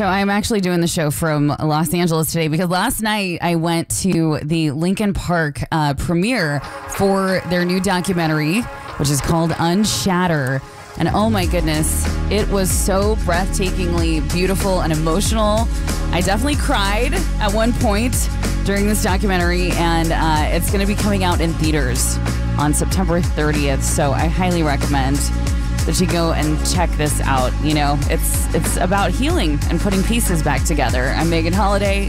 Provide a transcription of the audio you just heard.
So I'm actually doing the show from Los Angeles today because last night I went to the Lincoln Park premiere for their new documentary, which is called Unshatter. And oh my goodness, it was so breathtakingly beautiful and emotional. I definitely cried at one point during this documentary, and it's going to be coming out in theaters on September 30th. So I highly recommend that you go and check this out. You know, it's about healing and putting pieces back together. I'm Megan Holiday.